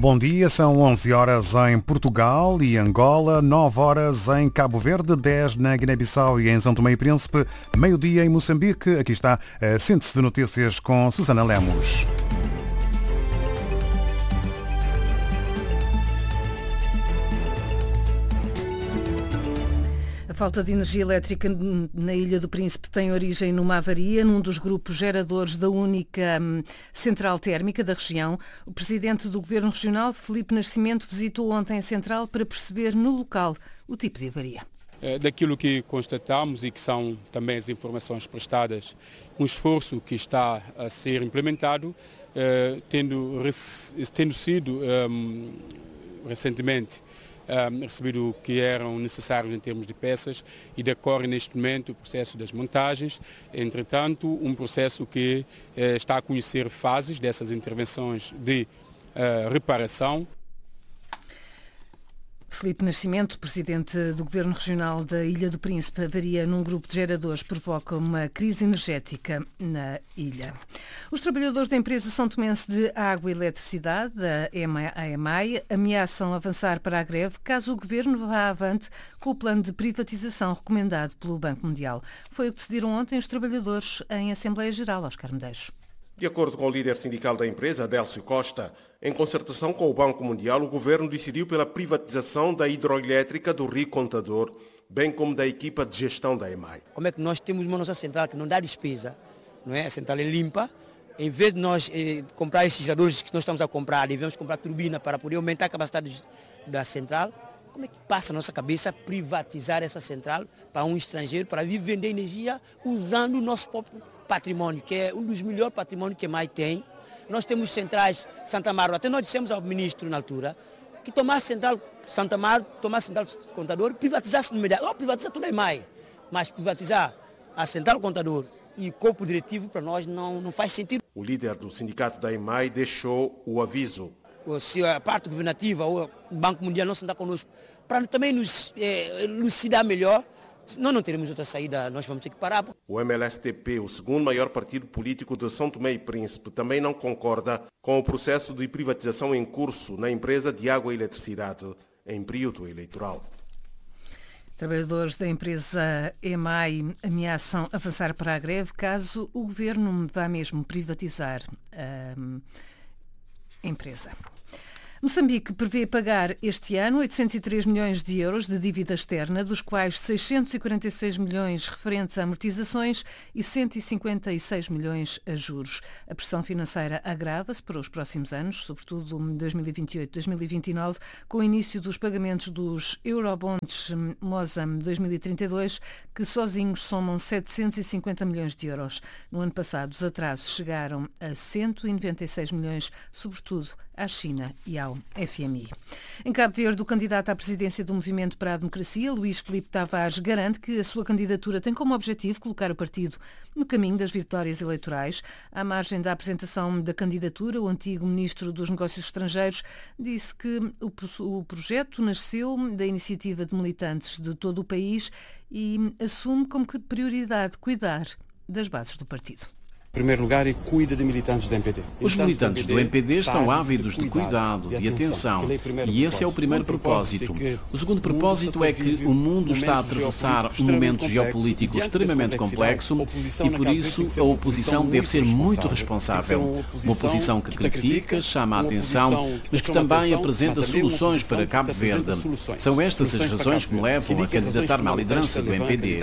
Bom dia, são 11 horas em Portugal e Angola, 9 horas em Cabo Verde, 10 na Guiné-Bissau e em São Tomé e Príncipe, meio-dia em Moçambique. Aqui está a síntese de notícias com Susana Lemos. A falta de energia elétrica na Ilha do Príncipe tem origem numa avaria num dos grupos geradores da única central térmica da região. O presidente do Governo Regional, Filipe Nascimento, visitou ontem a central para perceber no local o tipo de avaria. Daquilo que constatamos e que são também as informações prestadas, um esforço que está a ser implementado, tendo sido recentemente recebido o que eram necessários em termos de peças e decorre neste momento o processo das montagens. Entretanto, um processo que está a conhecer fases dessas intervenções de reparação. Filipe Nascimento, presidente do Governo Regional da Ilha do Príncipe, avaria num grupo de geradores provoca uma crise energética na ilha. Os trabalhadores da empresa São Tomense de Água e Eletricidade, a EMAI, ameaçam avançar para a greve caso o Governo vá avante com o plano de privatização recomendado pelo Banco Mundial. Foi o que decidiram ontem os trabalhadores em Assembleia Geral, Oscar Medeiros. De acordo com o líder sindical da empresa, Adélcio Costa, em concertação com o Banco Mundial, o governo decidiu pela privatização da hidroelétrica do Rio Contador, bem como da equipa de gestão da EMAI. Como é que nós temos uma nossa central que não dá despesa, não é? A central é limpa. Em vez de nós comprar esses geradores que nós estamos a comprar, devemos comprar turbina para poder aumentar a capacidade da central. Como é que passa a nossa cabeça privatizar essa central para um estrangeiro, para vir vender energia usando o nosso próprio patrimônio, que é um dos melhores patrimônios que a EMAI tem. Nós temos centrais Santa Amaro, até nós dissemos ao ministro na altura que tomar a central Santa Amaro, tomar a central Contador, privatizasse no meio, privatizar tudo a EMAI, mas privatizar a central Contador e o corpo diretivo para nós não faz sentido. O líder do sindicato da EMAI deixou o aviso. Se a parte governativa ou o Banco Mundial não sentar conosco para também nos elucidar melhor, senão não teremos outra saída, nós vamos ter que parar. O MLSTP, o segundo maior partido político de São Tomé e Príncipe, também não concorda com o processo de privatização em curso na empresa de água e eletricidade em período eleitoral. Trabalhadores da empresa EMAI ameaçam avançar para a greve caso o governo vá mesmo privatizar a empresa. Moçambique prevê pagar este ano 803 milhões de euros de dívida externa, dos quais 646 milhões referentes a amortizações e 156 milhões a juros. A pressão financeira agrava-se para os próximos anos, sobretudo 2028-2029, com o início dos pagamentos dos Eurobonds MOSAM 2032, que sozinhos somam 750 milhões de euros. No ano passado, os atrasos chegaram a 196 milhões, sobretudo à China e ao FMI. Em Cabo Verde, o candidato à presidência do Movimento para a Democracia, Luís Filipe Tavares, garante que a sua candidatura tem como objetivo colocar o partido no caminho das vitórias eleitorais. À margem da apresentação da candidatura, o antigo ministro dos Negócios Estrangeiros disse que o projeto nasceu da iniciativa de militantes de todo o país e assume como prioridade cuidar das bases do partido. Em primeiro lugar, e cuida de militantes do MPD. Os militantes do MPD estão ávidos de cuidado, de atenção, e esse é o primeiro propósito. O segundo propósito é que o mundo está a atravessar um momento geopolítico extremamente complexo e, por isso, a oposição deve ser muito responsável. Uma oposição que critica, chama a atenção, mas que também apresenta soluções para Cabo Verde. São estas as razões que me levam a candidatar-me à liderança do MPD.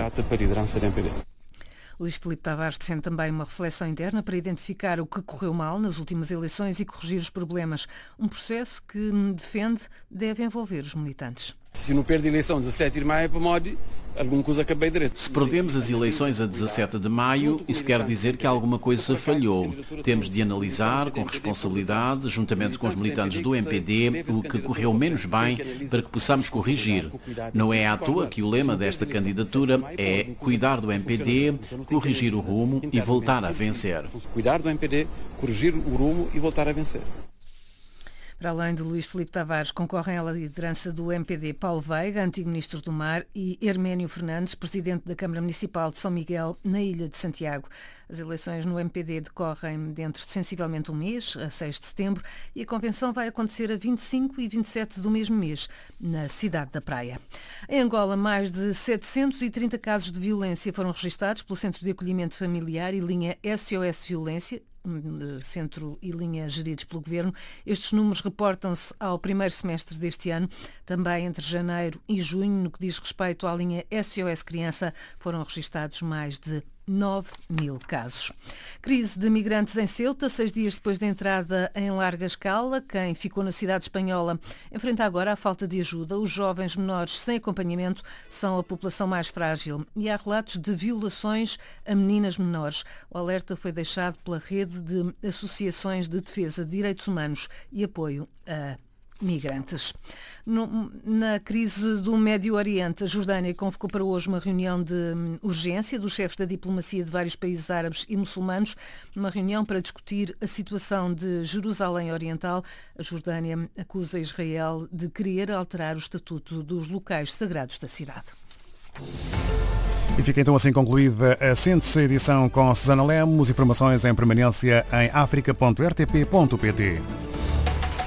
Luís Filipe Tavares defende também uma reflexão interna para identificar o que correu mal nas últimas eleições e corrigir os problemas. Um processo que, defende, deve envolver os militantes. Se não perde a eleição 17 de maio para Modi, alguma coisa acabei direito. Se perdemos as eleições a 17 de maio, isso quer dizer que alguma coisa falhou. Temos de analisar com responsabilidade, juntamente com os militantes do MPD, o que correu menos bem para que possamos corrigir. Não é à toa que o lema desta candidatura é cuidar do MPD, corrigir o rumo e voltar a vencer. Cuidar do MPD, corrigir o rumo e voltar a vencer. Para além de Luís Filipe Tavares, concorrem à liderança do MPD Paulo Veiga, antigo Ministro do Mar, e Herménio Fernandes, Presidente da Câmara Municipal de São Miguel, na Ilha de Santiago. As eleições no MPD decorrem dentro de sensivelmente um mês, a 6 de setembro, e a convenção vai acontecer a 25 e 27 do mesmo mês, na cidade da Praia. Em Angola, mais de 730 casos de violência foram registados pelo Centro de Acolhimento Familiar e linha SOS Violência, centro e linha geridos pelo Governo. Estes números reportam-se ao primeiro semestre deste ano. Também entre janeiro e junho, no que diz respeito à linha SOS Criança, foram registados mais de 9.000 casos. Crise de migrantes em Ceuta, 6 dias depois da entrada em larga escala. Quem ficou na cidade espanhola enfrenta agora a falta de ajuda. Os jovens menores sem acompanhamento são a população mais frágil e há relatos de violações a meninas menores. O alerta foi deixado pela rede de associações de defesa de direitos humanos e apoio a migrantes. Na crise do Médio Oriente, a Jordânia convocou para hoje uma reunião de urgência dos chefes da diplomacia de vários países árabes e muçulmanos, uma reunião para discutir a situação de Jerusalém Oriental. A Jordânia acusa Israel de querer alterar o estatuto dos locais sagrados da cidade. E fica então assim concluída a 100ª edição com Susana Lemos. Informações em permanência em africa.rtp.pt.